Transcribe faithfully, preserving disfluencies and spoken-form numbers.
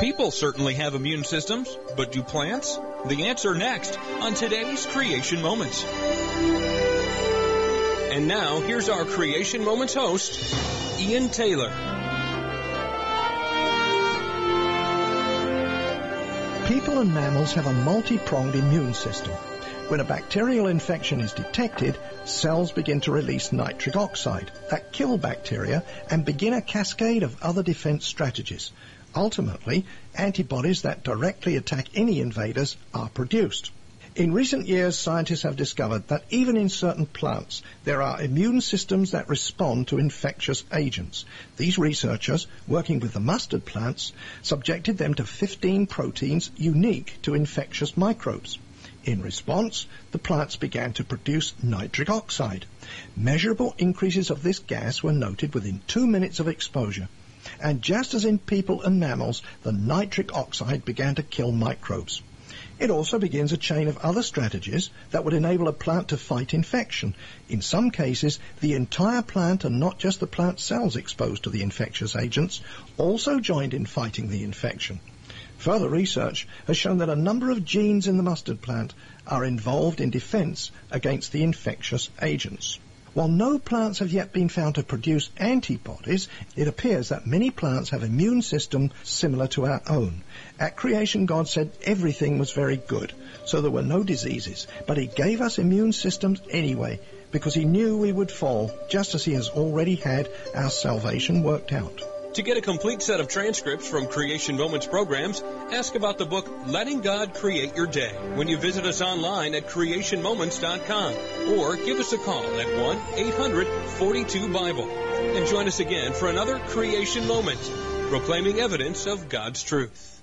People certainly have immune systems, but do plants? The answer next on today's Creation Moments. And now, here's our Creation Moments host, Ian Taylor. People and mammals have a multi-pronged immune system. When a bacterial infection is detected, cells begin to release nitric oxide that kill bacteria and begin a cascade of other defense strategies. Ultimately, antibodies that directly attack any invaders are produced. In recent years, scientists have discovered that even in certain plants, there are immune systems that respond to infectious agents. These researchers, working with the mustard plants, subjected them to fifteen proteins unique to infectious microbes. In response, the plants began to produce nitric oxide. Measurable increases of this gas were noted within two minutes of exposure. And just as in people and mammals, the nitric oxide began to kill microbes. It also begins a chain of other strategies that would enable a plant to fight infection. In some cases, the entire plant and not just the plant cells exposed to the infectious agents also joined in fighting the infection. Further research has shown that a number of genes in the mustard plant are involved in defense against the infectious agents. While no plants have yet been found to produce antibodies, it appears that many plants have immune systems similar to our own. At creation, God said everything was very good, so there were no diseases, but He gave us immune systems anyway, because He knew we would fall, just as He has already had our salvation worked out. To get a complete set of transcripts from Creation Moments programs, ask about the book Letting God Create Your Day when you visit us online at creation moments dot com or give us a call at one eight hundred forty-two Bible. And join us again for another Creation Moment, proclaiming evidence of God's truth.